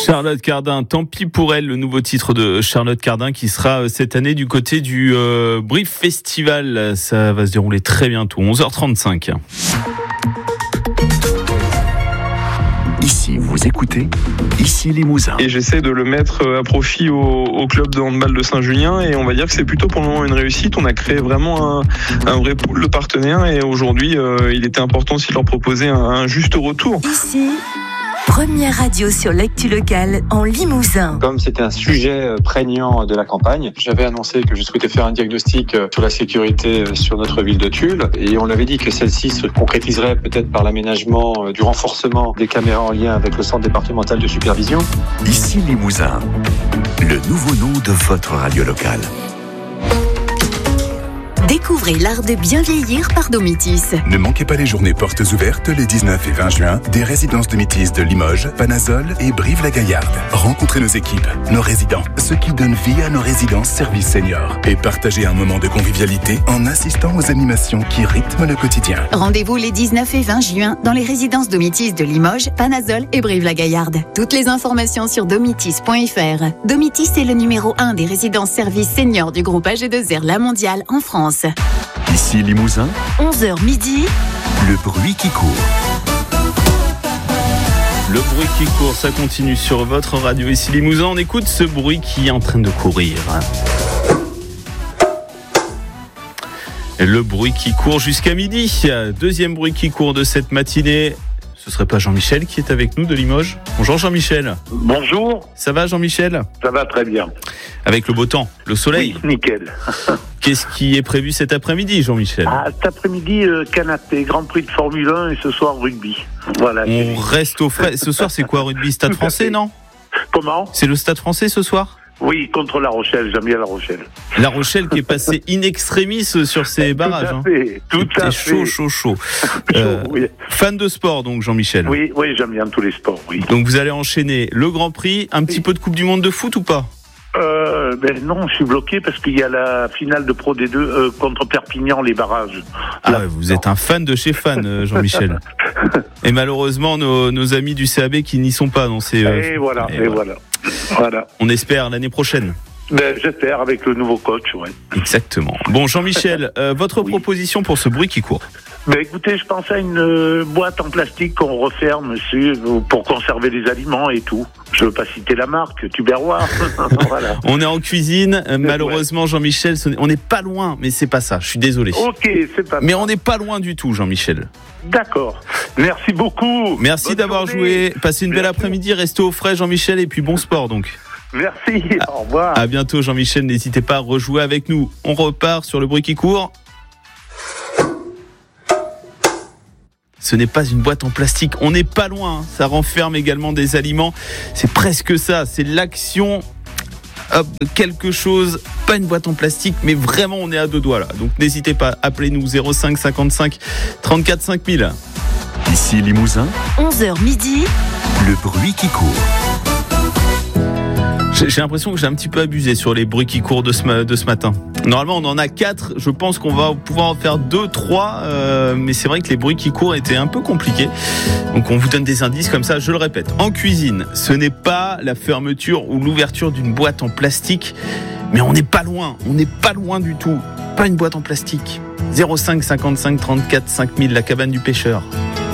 Charlotte Cardin, tant pis pour elle, le nouveau titre de Charlotte Cardin qui sera cette année du côté du Brief Festival. Ça va se dérouler très bientôt, 11h35. Ici, vous écoutez, ici Limousin. Et j'essaie de le mettre à profit au club de handball de Saint-Julien, et on va dire que c'est plutôt pour le moment une réussite. On a créé vraiment un vrai pool de partenaires, et aujourd'hui il était important aussi de leur proposer un juste retour. Ici, première radio sur l'actu locale en Limousin. Comme c'était un sujet prégnant de la campagne, j'avais annoncé que je souhaitais faire un diagnostic sur la sécurité sur notre ville de Tulle, et on l'avait dit que celle-ci se concrétiserait peut-être par l'aménagement du renforcement des caméras en lien avec le centre départemental de supervision. Ici Limousin, le nouveau nom de votre radio locale. Découvrez l'art de bien vieillir par Domitis. Ne manquez pas les journées portes ouvertes les 19 et 20 juin des résidences Domitis de Limoges, Panazol et Brive-la-Gaillarde. Rencontrez nos équipes, nos résidents, ceux qui donnent vie à nos résidences services seniors, et partagez un moment de convivialité en assistant aux animations qui rythment le quotidien. Rendez-vous les 19 et 20 juin dans les résidences Domitis de Limoges, Panazol et Brive-la-Gaillarde. Toutes les informations sur domitis.fr. Domitis est le numéro 1 des résidences services seniors du groupe AG2R La Mondiale en France. Ici Limousin, 11h midi, le bruit qui court. Le bruit qui court, ça continue sur votre radio ici Limousin. On écoute ce bruit qui est en train de courir. Le bruit qui court jusqu'à midi. Deuxième bruit qui court de cette matinée. Ce serait pas Jean-Michel qui est avec nous de Limoges? Bonjour Jean-Michel. Bonjour. Ça va Jean-Michel? Ça va très bien. Avec le beau temps, le soleil. Oui, nickel. Qu'est-ce qui est prévu cet après-midi, Jean-Michel? Cet après-midi, canapé, Grand Prix de Formule 1 et ce soir rugby. Voilà. On reste au frais. Ce soir, c'est quoi, rugby? Stade français, non? Comment? C'est le Stade français ce soir? Oui, contre La Rochelle, j'aime bien La Rochelle. La Rochelle qui est passée in extremis sur ses barrages. Tout à fait. Chaud. Oui. Fan de sport, donc, Jean-Michel? Oui, j'aime bien tous les sports, oui. Donc, vous allez enchaîner le Grand Prix, un petit peu de Coupe du Monde de foot ou pas? Non, je suis bloqué parce qu'il y a la finale de Pro D2 contre Perpignan, les barrages. Ah, vous êtes un fan de chez fan, Jean-Michel. Et malheureusement, nos amis du CAB qui n'y sont pas dans ces... Et voilà. On espère l'année prochaine. J'espère, avec le nouveau coach, ouais. Exactement. Bon, Jean-Michel, votre proposition pour ce bruit qui court? Écoutez, je pense à une boîte en plastique qu'on referme pour conserver les aliments et tout. Je veux pas citer la marque, Tupperware. Voilà. On est en cuisine, malheureusement, Jean-Michel, on n'est pas loin, mais c'est pas ça, je suis désolé. Ok, c'est pas Mais on n'est pas loin du tout, Jean-Michel. D'accord. Merci beaucoup. Merci d'avoir joué. Passez une belle après-midi, restez au frais, Jean-Michel, et puis bon sport, donc. Merci, au revoir. À bientôt, Jean-Michel, n'hésitez pas à rejouer avec nous. On repart sur le bruit qui court. Ce n'est pas une boîte en plastique, on n'est pas loin, ça renferme également des aliments, c'est presque ça, c'est l'action, quelque chose, pas une boîte en plastique, mais vraiment on est à deux doigts là, donc n'hésitez pas, appelez-nous 05 55 34 5000. Ici Limousin, 11h midi, le bruit qui court. J'ai l'impression que j'ai un petit peu abusé sur les bruits qui courent de ce matin. Normalement, on en a 4. Je pense qu'on va pouvoir en faire 2, 3. Mais c'est vrai que les bruits qui courent étaient un peu compliqués. Donc, on vous donne des indices comme ça. Je le répète. En cuisine, ce n'est pas la fermeture ou l'ouverture d'une boîte en plastique. Mais on n'est pas loin. On n'est pas loin du tout. Pas une boîte en plastique. 05 55 34 5000, la cabane du pêcheur.